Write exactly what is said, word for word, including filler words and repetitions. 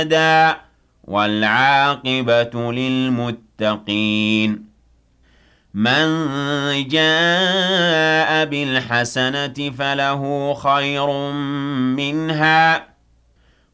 أبدا والعاقبة للمتقين من جاء بالحسنة فله خير منها